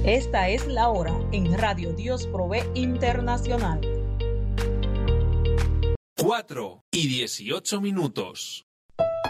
Esta es la hora en Radio Dios Provee Internacional. 4:18.